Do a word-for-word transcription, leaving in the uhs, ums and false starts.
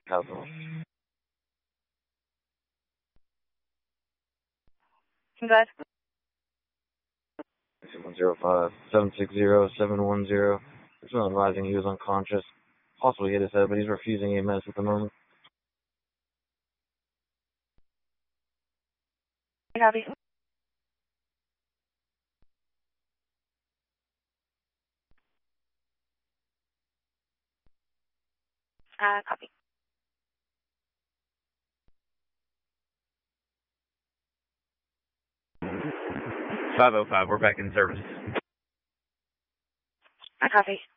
Hospital. Good. one zero five, seven six zero, seven one zero. There's no advising he was unconscious. Possibly hit his head, but he's refusing a meds at the moment. Copy. Uh, copy. five oh five, we're back in service. I copy.